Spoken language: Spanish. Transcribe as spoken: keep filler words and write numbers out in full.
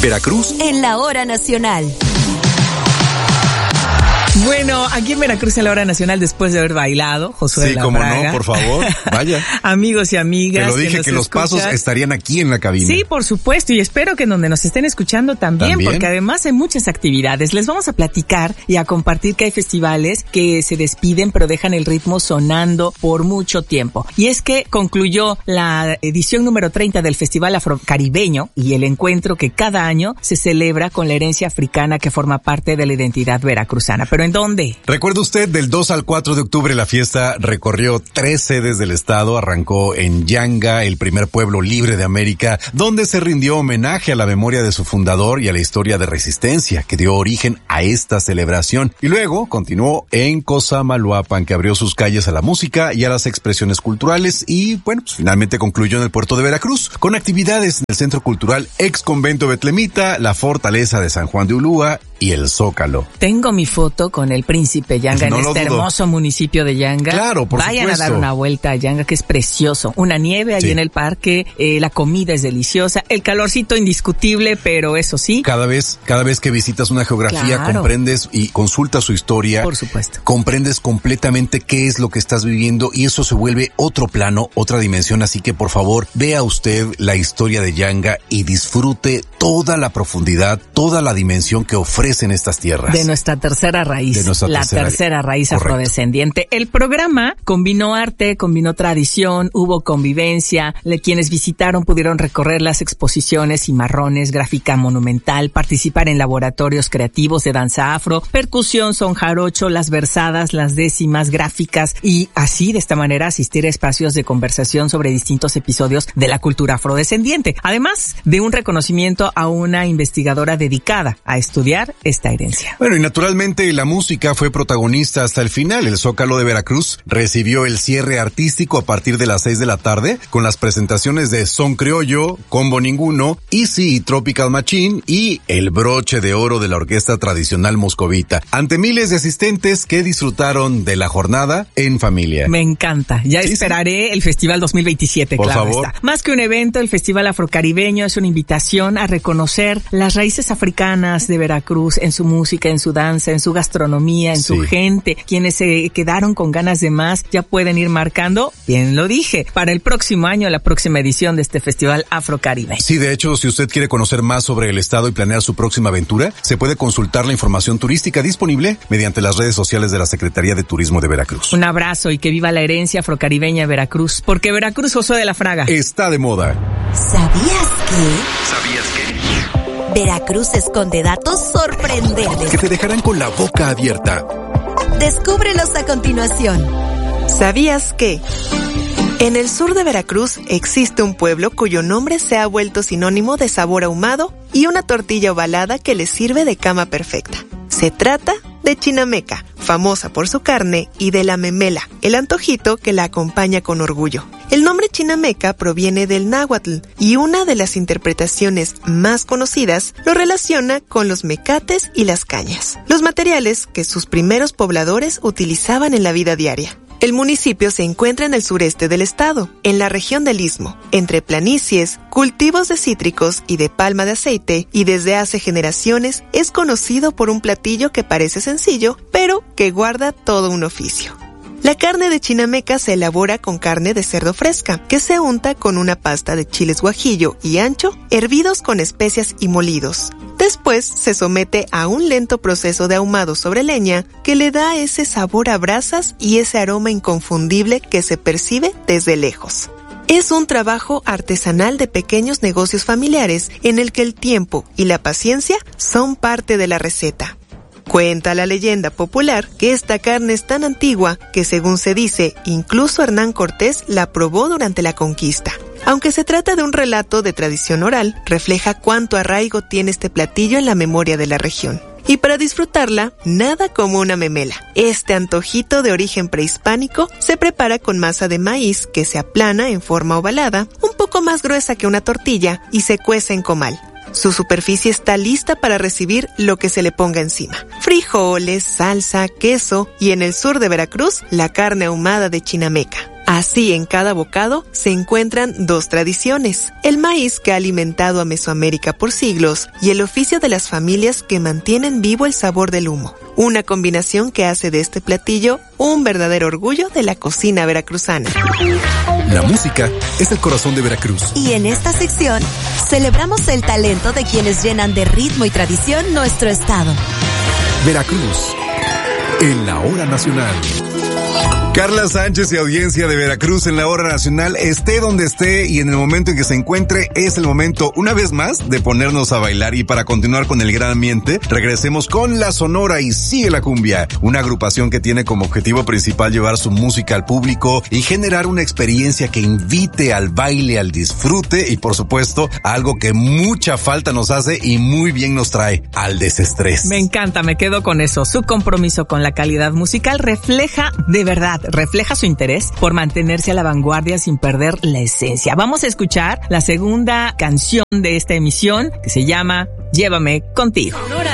Veracruz en la hora nacional. Bueno, aquí en Veracruz en la hora nacional, después de haber bailado, Josué sí, de la cómo Fraga. No, por favor, vaya. Amigos y amigas. Te lo dije que, que los escuchan. pasos estarían aquí en la cabina. Sí, por supuesto, y espero que en donde nos estén escuchando también, ¿También? porque además hay muchas actividades. Les vamos a platicar y a compartir que hay festivales que se despiden pero dejan el ritmo sonando por mucho tiempo. Y es que concluyó la edición número treinta del Festival Afrocaribeño y el encuentro que cada año se celebra con la herencia africana que forma parte de la identidad veracruzana. Pero ¿en dónde? Recuerda usted, del dos al cuatro de octubre la fiesta recorrió tres sedes del estado, arrancó en Yanga, el primer pueblo libre de América, donde se rindió homenaje a la memoria de su fundador y a la historia de resistencia que dio origen a esta celebración. Y luego continuó en Cosamaloapan, que abrió sus calles a la música y a las expresiones culturales y, bueno, pues finalmente concluyó en el puerto de Veracruz, con actividades en el Centro Cultural Ex Convento Betlemita, la Fortaleza de San Juan de Ulúa y el Zócalo. Tengo mi foto con el príncipe Yanga no en este hermoso municipio de Yanga. Claro, por Vayan supuesto. a dar una vuelta a Yanga, que es precioso. Una nieve ahí sí. en el parque, eh, la comida es deliciosa, el calorcito indiscutible, pero eso sí. Cada vez, cada vez que visitas una geografía, claro. comprendes y consultas su historia. Por supuesto. Comprendes completamente qué es lo que estás viviendo y eso se vuelve otro plano, otra dimensión. Así que por favor, vea usted la historia de Yanga y disfrute toda la profundidad, toda la dimensión que ofrecen estas tierras. De nuestra tercera raíz. De nuestra la tercera, tercera raíz correcto. afrodescendiente. El programa combinó arte, combinó tradición, hubo convivencia. Le, quienes visitaron pudieron recorrer las exposiciones cimarrones, gráfica monumental, participar en laboratorios creativos de danza afro, percusión, son jarocho, las versadas, las décimas, gráficas y así de esta manera asistir a espacios de conversación sobre distintos episodios de la cultura afrodescendiente. Además de un reconocimiento a una investigadora dedicada a estudiar esta herencia. Bueno, y naturalmente la música fue protagonista hasta el final. El Zócalo de Veracruz recibió el cierre artístico a partir de las seis de la tarde con las presentaciones de Son Criollo, Combo Ninguno, Easy y Tropical Machine y el broche de oro de la orquesta tradicional moscovita, ante miles de asistentes que disfrutaron de la jornada en familia. Me encanta. Ya sí, esperaré sí. el Festival dos mil veintisiete, Por claro favor. está. Más que un evento, el Festival Afrocaribeño es una invitación a reconocer las raíces africanas de Veracruz en su música, en su danza, en su gastronomía, en sí. su gente. Quienes se quedaron con ganas de más ya pueden ir marcando, bien lo dije, para el próximo año, la próxima edición de este Festival Afrocaribeño. Sí, de hecho, si usted quiere conocer más sobre el estado y planear su próxima aventura, se puede consultar la información turística disponible mediante las redes sociales de la Secretaría de Turismo de Veracruz. Un abrazo y que viva la herencia afrocaribeña de Veracruz, porque Veracruz, Josué de la Fraga, está de moda. ¿Sabías que? ¿Sabías que? Veracruz esconde datos sorprendentes que te dejarán con la boca abierta. Descúbrelos a continuación. ¿Sabías que? En el sur de Veracruz existe un pueblo cuyo nombre se ha vuelto sinónimo de sabor ahumado y una tortilla ovalada que le sirve de cama perfecta. Se trata de Chinameca, famosa por su carne, y de la memela, el antojito que la acompaña con orgullo. El nombre Chinameca proviene del náhuatl y una de las interpretaciones más conocidas lo relaciona con los mecates y las cañas, los materiales que sus primeros pobladores utilizaban en la vida diaria. El municipio se encuentra en el sureste del estado, en la región del Istmo, entre planicies, cultivos de cítricos y de palma de aceite, y desde hace generaciones es conocido por un platillo que parece sencillo, pero que guarda todo un oficio. La carne de Chinameca se elabora con carne de cerdo fresca, que se unta con una pasta de chiles guajillo y ancho, hervidos con especias y molidos. Después se somete a un lento proceso de ahumado sobre leña que le da ese sabor a brasas y ese aroma inconfundible que se percibe desde lejos. Es un trabajo artesanal de pequeños negocios familiares en el que el tiempo y la paciencia son parte de la receta. Cuenta la leyenda popular que esta carne es tan antigua que, según se dice, incluso Hernán Cortés la probó durante la conquista. Aunque se trata de un relato de tradición oral, refleja cuánto arraigo tiene este platillo en la memoria de la región. Y para disfrutarla, nada como una memela. Este antojito de origen prehispánico se prepara con masa de maíz que se aplana en forma ovalada, un poco más gruesa que una tortilla, y se cuece en comal. Su superficie está lista para recibir lo que se le ponga encima. Frijoles, salsa, queso y en el sur de Veracruz, la carne ahumada de Chinameca. Así, en cada bocado se encuentran dos tradiciones: el maíz que ha alimentado a Mesoamérica por siglos y el oficio de las familias que mantienen vivo el sabor del humo. Una combinación que hace de este platillo un verdadero orgullo de la cocina veracruzana. La música es el corazón de Veracruz. Y en esta sección celebramos el talento de quienes llenan de ritmo y tradición nuestro estado. Veracruz, en la hora nacional. Carla Sánchez y audiencia de Veracruz en la hora nacional, esté donde esté y en el momento en que se encuentre, es el momento una vez más de ponernos a bailar. Y para continuar con el gran ambiente, regresemos con La Sonora y Sigue la Cumbia, una agrupación que tiene como objetivo principal llevar su música al público y generar una experiencia que invite al baile, al disfrute y por supuesto algo que mucha falta nos hace y muy bien nos trae, al desestrés. Me encanta, me quedo con eso. Su compromiso con la calidad musical refleja de verdad refleja su interés por mantenerse a la vanguardia sin perder la esencia. Vamos a escuchar la segunda canción de esta emisión que se llama Llévame Contigo. Sonora.